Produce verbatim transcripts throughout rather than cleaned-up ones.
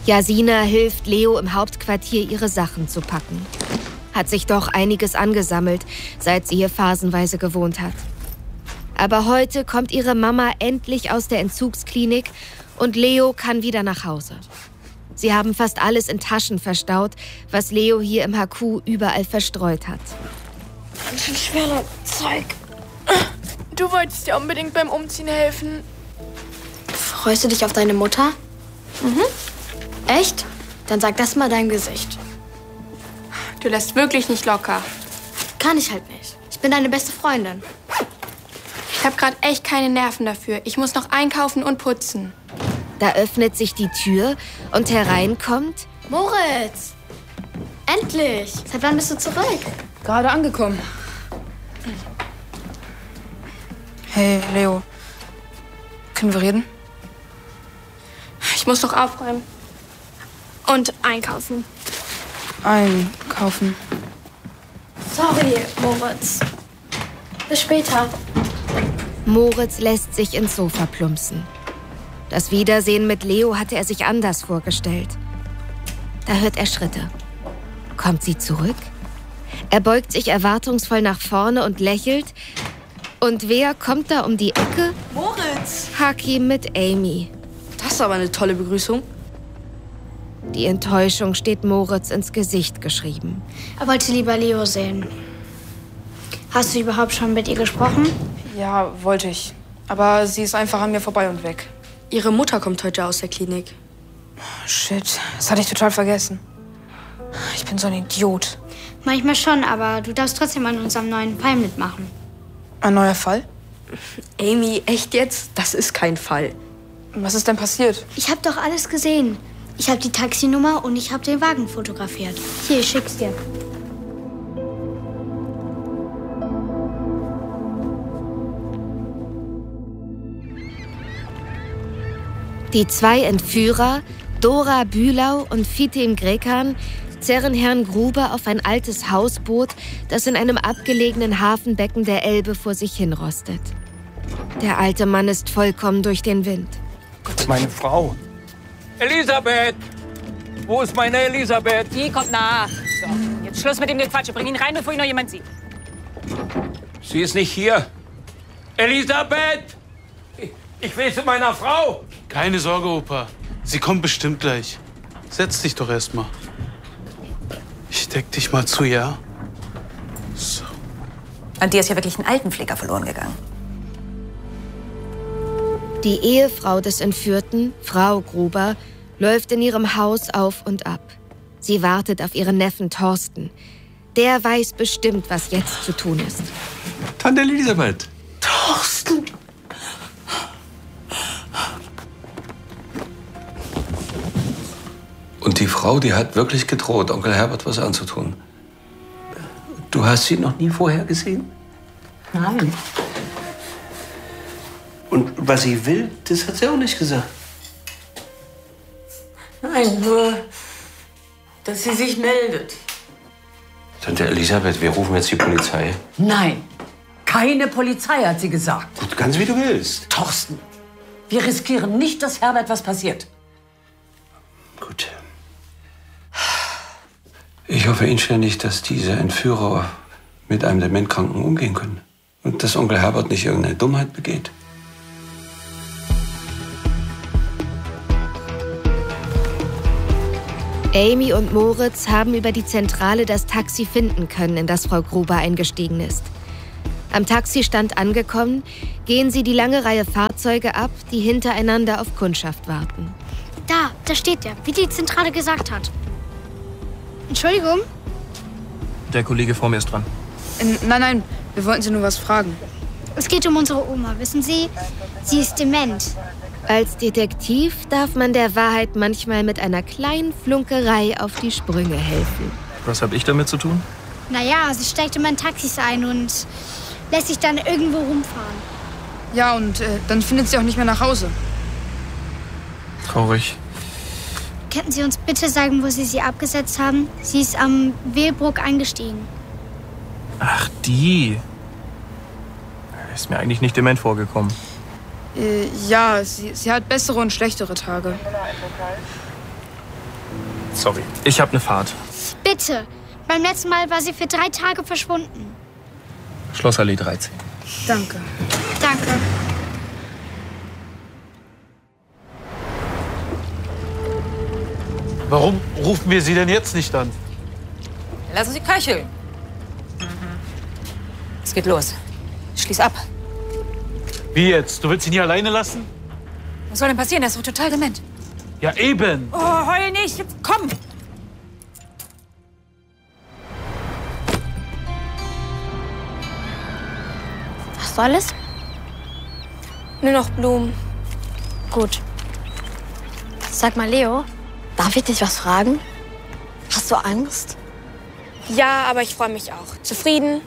Jasina hilft Leo im Hauptquartier, ihre Sachen zu packen. Hat sich doch einiges angesammelt, seit sie hier phasenweise gewohnt hat. Aber heute kommt ihre Mama endlich aus der Entzugsklinik und Leo kann wieder nach Hause. Sie haben fast alles in Taschen verstaut, was Leo hier im H Q überall verstreut hat. Ganz schön schwerer Zeug. Du wolltest dir unbedingt beim Umziehen helfen. Freust du dich auf deine Mutter? Mhm. Echt? Dann sag das mal deinem Gesicht. Du lässt wirklich nicht locker. Kann ich halt nicht. Ich bin deine beste Freundin. Ich habe gerade echt keine Nerven dafür. Ich muss noch einkaufen und putzen. Da öffnet sich die Tür und hereinkommt Moritz! Endlich! Seit wann bist du zurück? Gerade angekommen. Hey, Leo. Können wir reden? Ich muss noch aufräumen. Und einkaufen. Einkaufen. Sorry, Moritz. Bis später. Moritz lässt sich ins Sofa plumpsen. Das Wiedersehen mit Leo hatte er sich anders vorgestellt. Da hört er Schritte. Kommt sie zurück? Er beugt sich erwartungsvoll nach vorne und lächelt. Und wer kommt da um die Ecke? Moritz! Haki mit Amy. Das ist aber eine tolle Begrüßung. Die Enttäuschung steht Moritz ins Gesicht geschrieben. Er wollte lieber Leo sehen. Hast du überhaupt schon mit ihr gesprochen? Ja, wollte ich. Aber sie ist einfach an mir vorbei und weg. Ihre Mutter kommt heute aus der Klinik. Shit, das hatte ich total vergessen. Ich bin so ein Idiot. Manchmal schon, aber du darfst trotzdem an unserem neuen Fall mitmachen. Ein neuer Fall? Amy, echt jetzt? Das ist kein Fall. Was ist denn passiert? Ich habe doch alles gesehen. Ich habe die Taxinummer und ich habe den Wagen fotografiert. Hier, ich schick's dir. Die zwei Entführer, Dora Bühlau und Fitim Grekan, zerren Herrn Gruber auf ein altes Hausboot, das in einem abgelegenen Hafenbecken der Elbe vor sich hinrostet. Der alte Mann ist vollkommen durch den Wind. Meine Frau. Elisabeth! Wo ist meine Elisabeth? Die kommt nach. So, jetzt Schluss mit dem Gequatsche. Bring ihn rein, bevor ihn noch jemand sieht. Sie ist nicht hier. Elisabeth! Ich, ich will zu meiner Frau. Keine Sorge, Opa. Sie kommt bestimmt gleich. Setz dich doch erst mal. Ich deck dich mal zu, ja? So. An dir ist ja wirklich ein Altenpfleger verloren gegangen. Die Ehefrau des Entführten, Frau Gruber, läuft in ihrem Haus auf und ab. Sie wartet auf ihren Neffen Thorsten. Der weiß bestimmt, was jetzt zu tun ist. Tante Elisabeth. Thorsten! Und die Frau, die hat wirklich gedroht, Onkel Herbert was anzutun. Du hast sie noch nie vorher gesehen? Nein. Und was sie will, das hat sie auch nicht gesagt. Nein, nur, dass sie sich meldet. Tante Elisabeth, wir rufen jetzt die Polizei. Nein, keine Polizei, hat sie gesagt. Gut, ganz wie du willst. Thorsten, wir riskieren nicht, dass Herbert was passiert. Gut. Ich hoffe inständig, dass diese Entführer mit einem Dementkranken umgehen können. Und dass Onkel Herbert nicht irgendeine Dummheit begeht. Amy und Moritz haben über die Zentrale das Taxi finden können, in das Frau Gruber eingestiegen ist. Am Taxistand angekommen, gehen sie die lange Reihe Fahrzeuge ab, die hintereinander auf Kundschaft warten. Da, da steht er, wie die Zentrale gesagt hat. Entschuldigung? Der Kollege vor mir ist dran. Äh, nein, nein, wir wollten Sie nur was fragen. Es geht um unsere Oma, wissen Sie? Sie ist dement. Als Detektiv darf man der Wahrheit manchmal mit einer kleinen Flunkerei auf die Sprünge helfen. Was habe ich damit zu tun? Naja, sie steigt immer in Taxis ein und lässt sich dann irgendwo rumfahren. Ja, und äh, dann findet sie auch nicht mehr nach Hause. Traurig. Könnten Sie uns bitte sagen, wo Sie sie abgesetzt haben? Sie ist am Wehlbruck eingestiegen. Ach, die. Ist mir eigentlich nicht dement vorgekommen. Äh, ja, sie, sie hat bessere und schlechtere Tage. Sorry, ich habe eine Fahrt. Bitte. Beim letzten Mal war sie für drei Tage verschwunden. Schlossallee dreizehn. Danke. Danke. Warum rufen wir sie denn jetzt nicht an? Lassen Sie köcheln. Es geht los. Schließ ab. Wie jetzt? Du willst ihn hier alleine lassen? Was soll denn passieren? Er ist doch total dement. Ja, eben. Oh, heul nicht. Jetzt komm. Hast du alles? Nur noch Blumen. Gut. Sag mal, Leo, darf ich dich was fragen? Hast du Angst? Ja, aber ich freue mich auch. Zufrieden?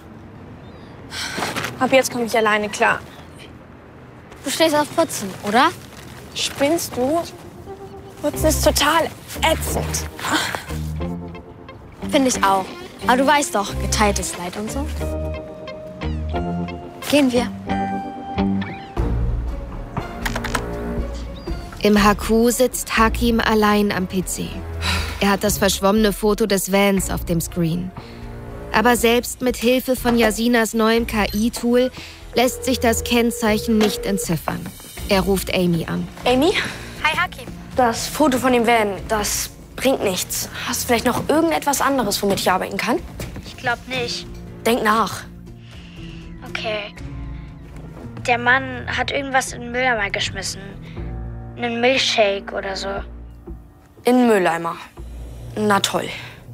Ab jetzt komme ich alleine klar. Du stehst auf Putzen, oder? Spinnst du? Putzen ist total ätzend. Finde ich auch. Aber du weißt doch, geteiltes Leid und so. Gehen wir. Im H Q sitzt Hakim allein am P C. Er hat das verschwommene Foto des Vans auf dem Screen. Aber selbst mit Hilfe von Yasinas neuem K I-Tool lässt sich das Kennzeichen nicht entziffern. Er ruft Amy an. Amy? Hi, Hakim. Das Foto von dem Van, das bringt nichts. Hast du vielleicht noch irgendetwas anderes, womit ich arbeiten kann? Ich glaube nicht. Denk nach. Okay. Der Mann hat irgendwas in den Mülleimer geschmissen. Einen Milchshake oder so. In den Mülleimer. Na toll.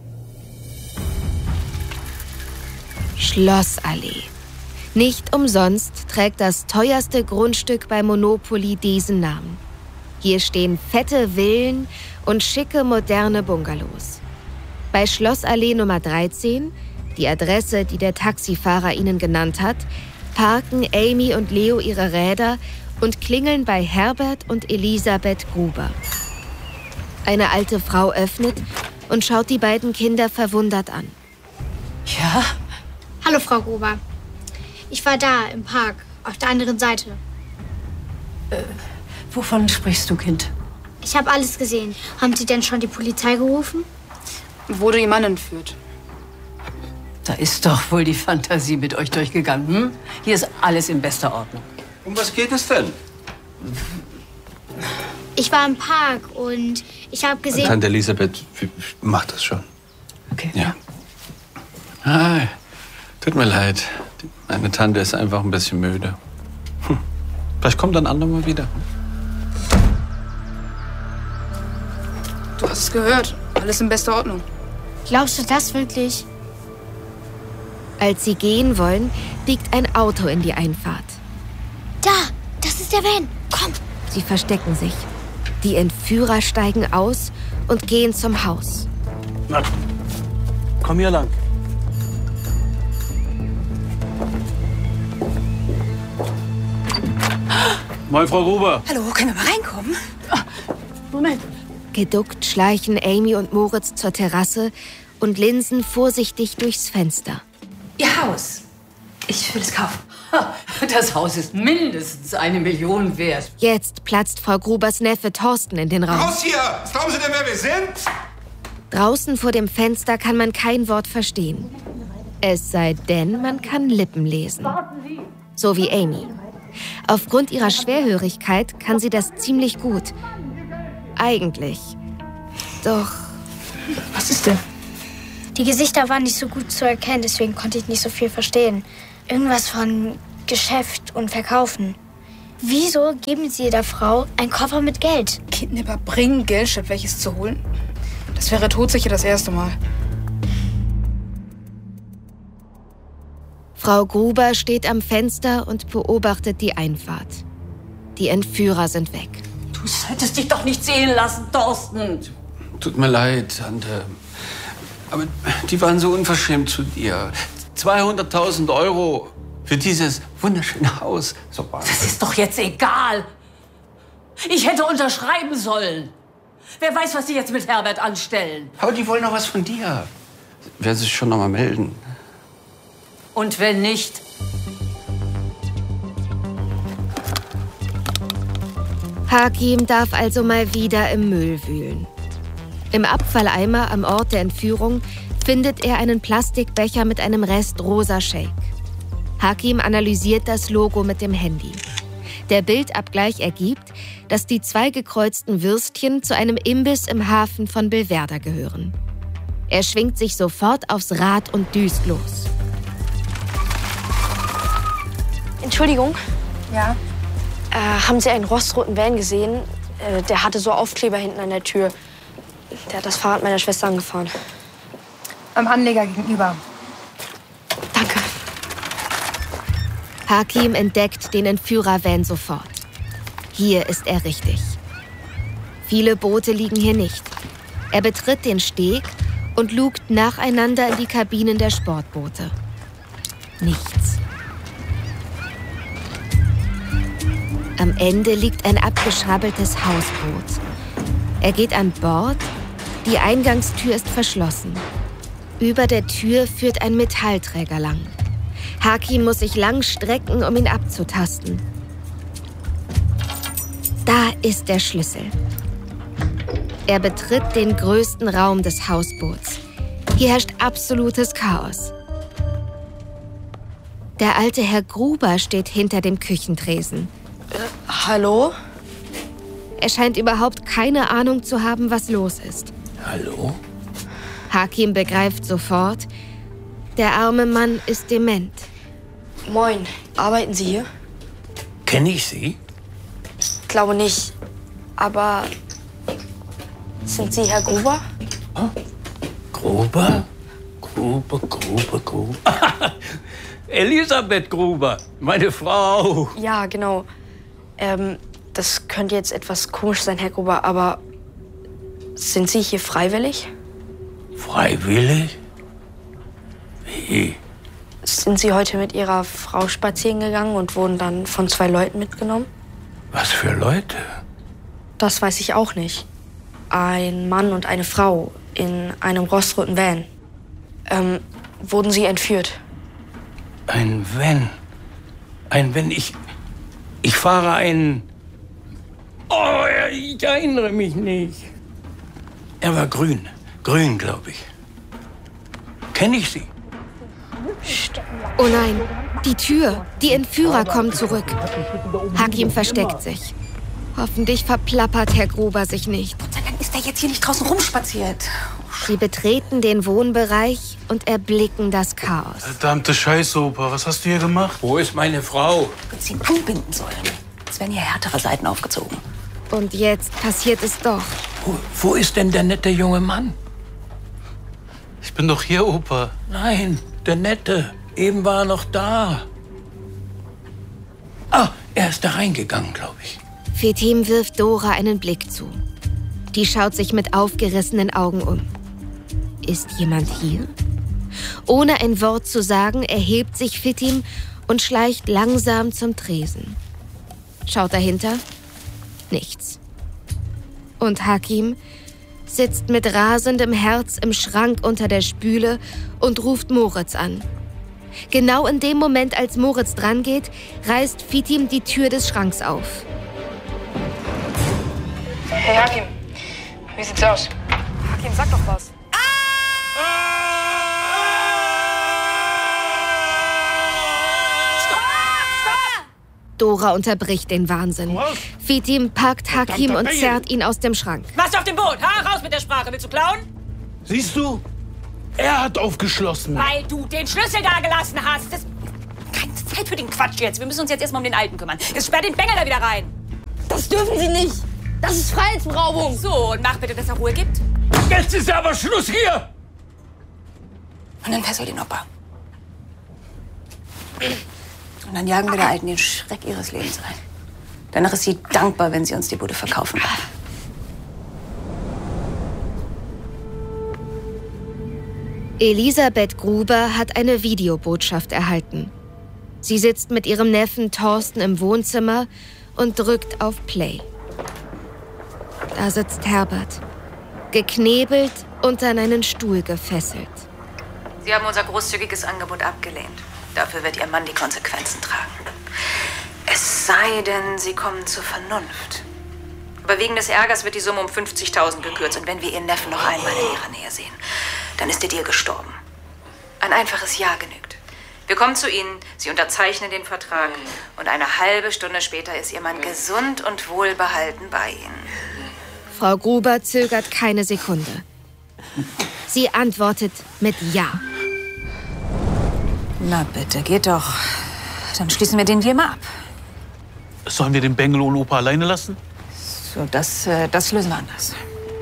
Schlossallee. Nicht umsonst trägt das teuerste Grundstück bei Monopoly diesen Namen. Hier stehen fette Villen und schicke moderne Bungalows. Bei Schlossallee Nummer dreizehn, die Adresse, die der Taxifahrer ihnen genannt hat, parken Amy und Leo ihre Räder und klingeln bei Herbert und Elisabeth Gruber. Eine alte Frau öffnet und schaut die beiden Kinder verwundert an. Ja? Hallo, Frau Gruber. Ich war da, im Park, auf der anderen Seite. Äh, wovon sprichst du, Kind? Ich habe alles gesehen. Haben Sie denn schon die Polizei gerufen? Wurde Ihr Mann entführt. Da ist doch wohl die Fantasie mit euch durchgegangen, hm? Hier ist alles in bester Ordnung. Um was geht es denn? Ich war im Park und ich habe gesehen... Tante Elisabeth macht das schon. Okay. Ja. Ah, tut mir leid. Meine Tante ist einfach ein bisschen müde. Hm. Vielleicht kommt ein andermal wieder. Du hast es gehört. Alles in bester Ordnung. Glaubst du das wirklich? Als sie gehen wollen, biegt ein Auto in die Einfahrt. Da, das ist der Van. Komm. Sie verstecken sich. Die Entführer steigen aus und gehen zum Haus. Na, komm hier lang. Moin, Frau Gruber. Hallo, können wir mal reinkommen? Moment. Geduckt schleichen Amy und Moritz zur Terrasse und linsen vorsichtig durchs Fenster. Ihr Haus. Ich will es kaufen. Das Haus ist mindestens eine Million wert. Jetzt platzt Frau Grubers Neffe Thorsten in den Raum. Raus hier! Was glauben Sie denn, wer wir sind? Draußen vor dem Fenster kann man kein Wort verstehen. Es sei denn, man kann Lippen lesen. So wie Amy. Aufgrund ihrer Schwerhörigkeit kann sie das ziemlich gut. Eigentlich. Doch... Was ist denn? Die Gesichter waren nicht so gut zu erkennen, deswegen konnte ich nicht so viel verstehen. Irgendwas von Geschäft und Verkaufen. Wieso geben Sie der Frau einen Koffer mit Geld? Kidnapper bringen Geld, statt welches zu holen? Das wäre todsicher das erste Mal. Frau Gruber steht am Fenster und beobachtet die Einfahrt. Die Entführer sind weg. Du hättest dich doch nicht sehen lassen, Thorsten. Tut mir leid, Tante. Aber die waren so unverschämt zu dir. zweihunderttausend Euro für dieses wunderschöne Haus. So war Das ist doch jetzt egal. Ich hätte unterschreiben sollen. Wer weiß, was die jetzt mit Herbert anstellen. Aber die wollen noch was von dir. Werden sich schon noch mal melden. Und wenn nicht? Hakim darf also mal wieder im Müll wühlen. Im Abfalleimer am Ort der Entführung findet er einen Plastikbecher mit einem Rest rosa Shake. Hakim analysiert das Logo mit dem Handy. Der Bildabgleich ergibt, dass die zwei gekreuzten Würstchen zu einem Imbiss im Hafen von Belverder gehören. Er schwingt sich sofort aufs Rad und düst los. Entschuldigung. Ja? Äh, haben Sie einen rostroten Van gesehen? Äh, der hatte so Aufkleber hinten an der Tür. Der hat das Fahrrad meiner Schwester angefahren. Am Anleger gegenüber. Danke. Hakim entdeckt den Entführer-Van sofort. Hier ist er richtig. Viele Boote liegen hier nicht. Er betritt den Steg und lugt nacheinander in die Kabinen der Sportboote. Nichts. Am Ende liegt ein abgeschrabbeltes Hausboot. Er geht an Bord. Die Eingangstür ist verschlossen. Über der Tür führt ein Metallträger lang. Hakim muss sich lang strecken, um ihn abzutasten. Da ist der Schlüssel. Er betritt den größten Raum des Hausboots. Hier herrscht absolutes Chaos. Der alte Herr Gruber steht hinter dem Küchentresen. Äh, hallo? Er scheint überhaupt keine Ahnung zu haben, was los ist. Hallo? Hakim begreift sofort, der arme Mann ist dement. Moin, arbeiten Sie hier? Kenne ich Sie? Glaube nicht. Aber sind Sie Herr Gruber? Gruber? Gruber, Gruber, Gruber. Elisabeth Gruber, meine Frau. Ja, genau. Ähm, das könnte jetzt etwas komisch sein, Herr Gruber, aber sind Sie hier freiwillig? Freiwillig? Wie? Sind Sie heute mit Ihrer Frau spazieren gegangen und wurden dann von zwei Leuten mitgenommen? Was für Leute? Das weiß ich auch nicht. Ein Mann und eine Frau in einem rostroten Van. Ähm, wurden Sie entführt? Ein Van? Ein Van? Ich... Ich fahre ein... Oh, ich erinnere mich nicht. Er war grün. Grün, glaube ich. Kenne ich Sie? Oh nein, die Tür. Die Entführer kommen zurück. Hakim versteckt sich. Hoffentlich verplappert Herr Gruber sich nicht. Gott sei Dank ist er jetzt hier nicht draußen rumspaziert. Sie betreten den Wohnbereich und erblicken das Chaos. Verdammte Scheiße, Opa. Was hast du hier gemacht? Wo ist meine Frau? Du hättest ihn anbinden sollen. Es werden hier härtere Seiten aufgezogen. Und jetzt passiert es doch. Wo, wo ist denn der nette junge Mann? Ich bin doch hier, Opa. Nein, der Nette. Eben war er noch da. Ah, er ist da reingegangen, glaube ich. Fetim wirft Dora einen Blick zu. Die schaut sich mit aufgerissenen Augen um. Ist jemand hier? Ohne ein Wort zu sagen, erhebt sich Fetim und schleicht langsam zum Tresen. Schaut dahinter? Nichts. Und Hakim sitzt mit rasendem Herz im Schrank unter der Spüle und ruft Moritz an. Genau in dem Moment, als Moritz drangeht, reißt Fetim die Tür des Schranks auf. Hey Hakim, wie sieht's aus? Hakim, sag doch was. Dora unterbricht den Wahnsinn. Fetim packt Hakim und zerrt ihn aus dem Schrank. Was auf dem Boot? Ha, raus mit der Sprache. Willst du klauen? Siehst du? Er hat aufgeschlossen. Weil du den Schlüssel da gelassen hast. Das keine Zeit für den Quatsch jetzt. Wir müssen uns jetzt erstmal um den Alten kümmern. Jetzt sperr den Bengel da wieder rein. Das dürfen Sie nicht. Das ist Freiheitsberaubung. So, und mach bitte, dass er Ruhe gibt. Jetzt ist aber Schluss hier. Und dann fesselt den Opa. Und dann jagen wir der Alten den Schreck ihres Lebens ein. Danach ist sie dankbar, wenn sie uns die Bude verkaufen kann. Elisabeth Gruber hat eine Videobotschaft erhalten. Sie sitzt mit ihrem Neffen Thorsten im Wohnzimmer und drückt auf Play. Da sitzt Herbert, geknebelt und an einen Stuhl gefesselt. Sie haben unser großzügiges Angebot abgelehnt. Dafür wird Ihr Mann die Konsequenzen tragen. Es sei denn, Sie kommen zur Vernunft. Aber wegen des Ärgers wird die Summe um fünfzigtausend gekürzt. Und wenn wir Ihren Neffen noch einmal in ihrer Nähe sehen, dann ist der Deal gestorben. Ein einfaches Ja genügt. Wir kommen zu Ihnen, Sie unterzeichnen den Vertrag und eine halbe Stunde später ist Ihr Mann gesund und wohlbehalten bei Ihnen. Frau Gruber zögert keine Sekunde. Sie antwortet mit Ja. Na bitte, geht doch. Dann schließen wir den Deal mal ab. Sollen wir den Bengel und Opa alleine lassen? So, das, äh, das lösen wir anders.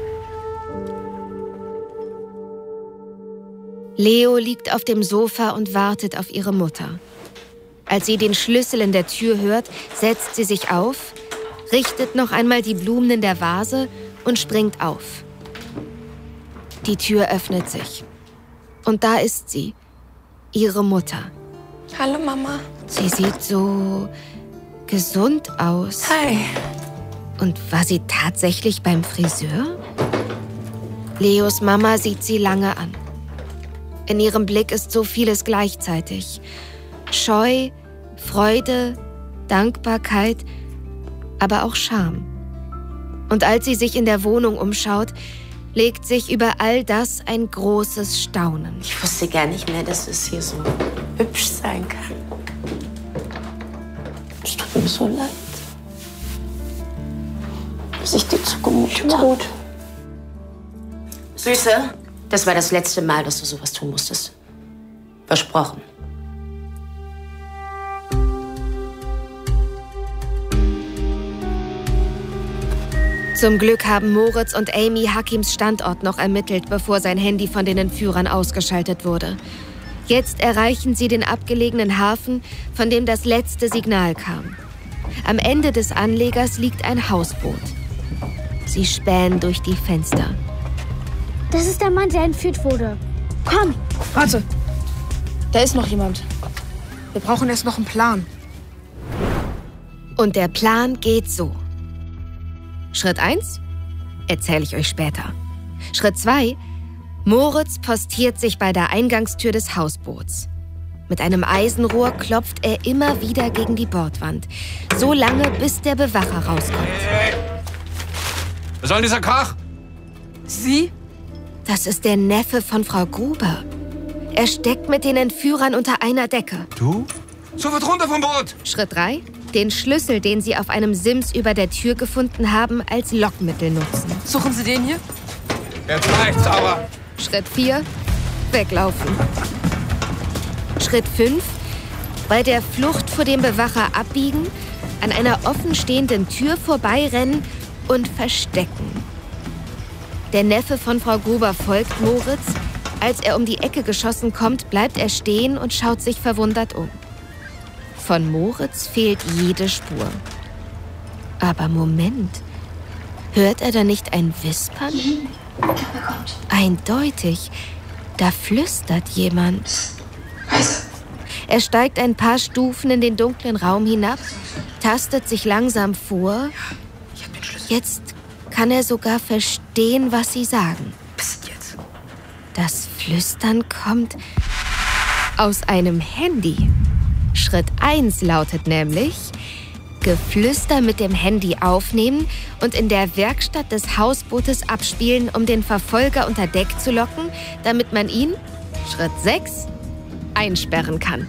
Leo liegt auf dem Sofa und wartet auf ihre Mutter. Als sie den Schlüssel in der Tür hört, setzt sie sich auf, richtet noch einmal die Blumen in der Vase und springt auf. Die Tür öffnet sich. Und da ist sie, ihre Mutter. Hallo, Mama. Sie sieht so gesund aus. Hi. Und war sie tatsächlich beim Friseur? Leos Mama sieht sie lange an. In ihrem Blick ist so vieles gleichzeitig. Scheu, Freude, Dankbarkeit, aber auch Scham. Und als sie sich in der Wohnung umschaut, legt sich über all das ein großes Staunen. Ich wusste gar nicht mehr, dass es hier so hübsch sein kann. Es tut mir so leid, dass ich dir zugemutet habe. Süße, das war das letzte Mal, dass du sowas tun musstest. Versprochen. Zum Glück haben Moritz und Amy Hakims Standort noch ermittelt, bevor sein Handy von den Entführern ausgeschaltet wurde. Jetzt erreichen sie den abgelegenen Hafen, von dem das letzte Signal kam. Am Ende des Anlegers liegt ein Hausboot. Sie spähen durch die Fenster. Das ist der Mann, der entführt wurde. Komm! Warte. Da ist noch jemand. Wir brauchen erst noch einen Plan. Und der Plan geht so. Schritt eins erzähle ich euch später. Schritt zwei: Moritz postiert sich bei der Eingangstür des Hausboots. Mit einem Eisenrohr klopft er immer wieder gegen die Bordwand. So lange, bis der Bewacher rauskommt. Was soll dieser Krach? Sie? Das ist der Neffe von Frau Gruber. Er steckt mit den Entführern unter einer Decke. Du? Sofort runter vom Boot! Schritt drei: Den Schlüssel, den sie auf einem Sims über der Tür gefunden haben, als Lockmittel nutzen. Suchen Sie den hier? Jetzt reicht's aber. Schritt vier: Weglaufen. Schritt fünf: Bei der Flucht vor dem Bewacher abbiegen, an einer offenstehenden Tür vorbeirennen und verstecken. Der Neffe von Frau Gruber folgt Moritz. Als er um die Ecke geschossen kommt, bleibt er stehen und schaut sich verwundert um. Von Moritz fehlt jede Spur. Aber Moment, hört er da nicht ein Wispern? Eindeutig, da flüstert jemand. Er steigt ein paar Stufen in den dunklen Raum hinab, tastet sich langsam vor. Jetzt kann er sogar verstehen, was sie sagen. Das Flüstern kommt aus einem Handy. Schritt eins lautet nämlich: Geflüster mit dem Handy aufnehmen und in der Werkstatt des Hausbootes abspielen, um den Verfolger unter Deck zu locken, damit man ihn, Schritt sechs, einsperren kann.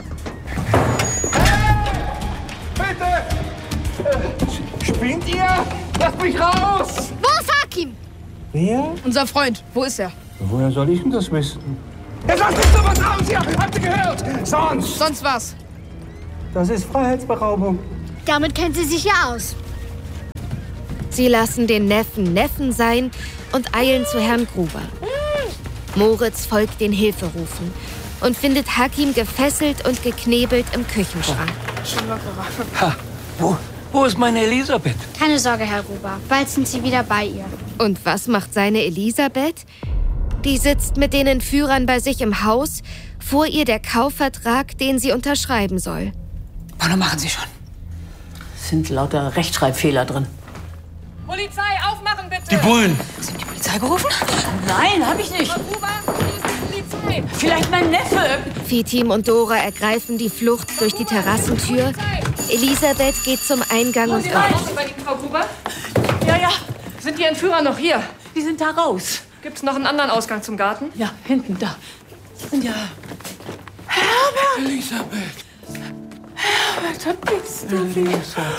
Bitte! Spinnt ihr? Lasst mich raus! Wo ist Hakim? Wer? Unser Freund. Wo ist er? Woher soll ich denn das wissen? Jetzt lasst mich doch was raus hier! Habt ihr gehört? Sonst! Sonst was? Das ist Freiheitsberaubung. Damit kennt sie sich ja aus. Sie lassen den Neffen Neffen sein und eilen zu Herrn Gruber. Moritz folgt den Hilferufen und findet Hakim gefesselt und geknebelt im Küchenschrank. Ha, wo, wo ist meine Elisabeth? Keine Sorge, Herr Gruber. Bald sind Sie wieder bei ihr. Und was macht seine Elisabeth? Die sitzt mit den Entführern bei sich im Haus, vor ihr der Kaufvertrag, den sie unterschreiben soll. Bono, machen Sie schon. Es sind lauter Rechtschreibfehler drin. Polizei, aufmachen bitte! Die Bullen! Hast du die Polizei gerufen? Nein, hab ich nicht. Frau Gruber, hier ist die Polizei! Vielleicht mein Neffe. Viehteam und Dora ergreifen die Flucht durch die Terrassentür. Elisabeth geht zum Eingang und öffnet. Bei Ihnen, Frau Gruber? Ja, ja, ja. Sind die Entführer noch hier? Die sind da raus. Gibt's noch einen anderen Ausgang zum Garten? Ja, hinten, da. Ja. Herbert! Elisabeth! Herbert, da bist du wieder.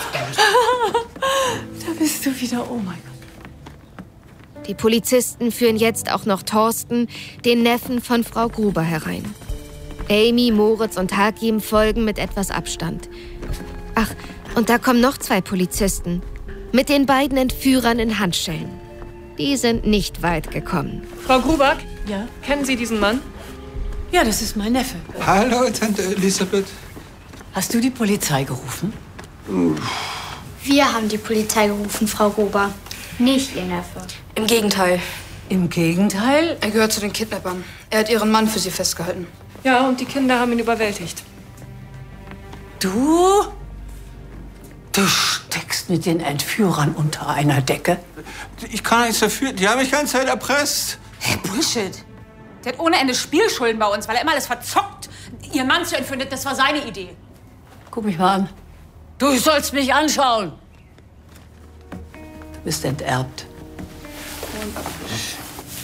Da bist du wieder, oh mein Gott. Die Polizisten führen jetzt auch noch Thorsten, den Neffen von Frau Gruber, herein. Amy, Moritz und Hakim folgen mit etwas Abstand. Ach, und da kommen noch zwei Polizisten. Mit den beiden Entführern in Handschellen. Die sind nicht weit gekommen. Frau Gruber? Ja? Kennen Sie diesen Mann? Ja, das ist mein Neffe. Hallo, Tante Elisabeth. Hast du die Polizei gerufen? Wir haben die Polizei gerufen, Frau Gruber. Nicht Ihr Neffe. Im Gegenteil. Im Gegenteil? Er gehört zu den Kidnappern. Er hat ihren Mann für sie festgehalten. Ja, und die Kinder haben ihn überwältigt. Du? Du steckst mit den Entführern unter einer Decke? Ich kann nichts dafür. Die haben mich die ganze Zeit erpresst. Hey, Bullshit. Der hat ohne Ende Spielschulden bei uns, weil er immer alles verzockt. Ihr Mann zu entführen, das war seine Idee. Guck mich mal an. Du sollst mich anschauen. Du bist enterbt.